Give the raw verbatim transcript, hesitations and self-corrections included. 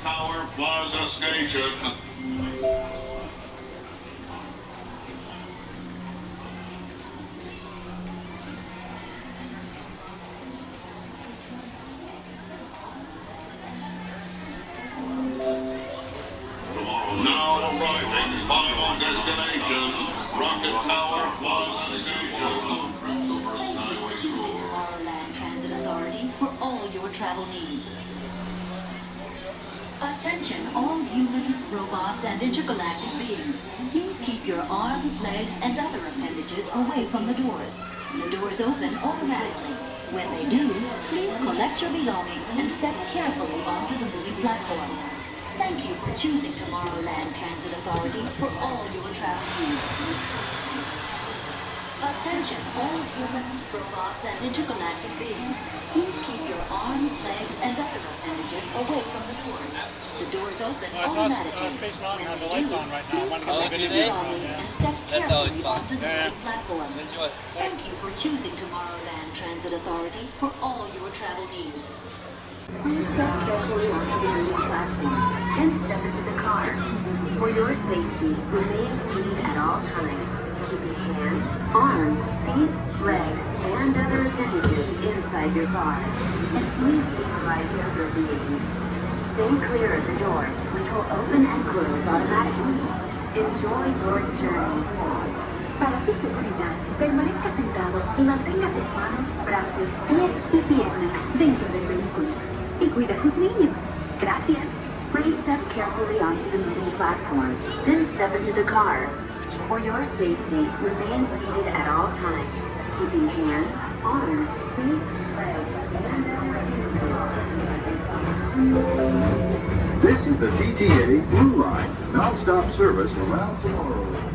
Tower Plaza Station. Now arriving, final destination, Rocket Tower Plaza Station. Thank you for choosing Tomorrowland Transit Authority for all your travel needs. Attention, all humans, robots, and intergalactic beings. Please keep your arms, legs, and other appendages away from the doors. The doors open automatically. When they do, please collect your belongings and step carefully onto the moving platform. Thank you for choosing Tomorrowland Transit Authority for all your travel needs. Attention, all humans, robots, and intergalactic beings. Please keep your arms, legs, and other appendages away from the doors. The doors open Well, I saw automatically. uh, Space Mountain has the lights on right now. I want to Oh, get the do video they? on, yeah. And step That's always carefully fun. onto the Yeah. moving platform. Enjoy. Thank you for choosing Tomorrowland Transit Authority for all your travel needs. Please step carefully onto the moving platform and step into the car. For your safety, remain seated at all times, keeping hands, arms, feet, legs, and other appendages inside your car. And please supervise younger beings. Stay clear of the doors, which will open and close automatically. Enjoy your journey. Para su seguridad, permanezca sentado y mantenga sus manos, brazos, pies y piernas dentro del vehículo. Y cuida a sus niños. Gracias. Please step carefully onto the moving platform, then step into the car. For your safety, remain seated at all times, keeping hands, arms, feet, legs, and other appendages. This is the T T A Blue Line, non-stop service around tomorrow.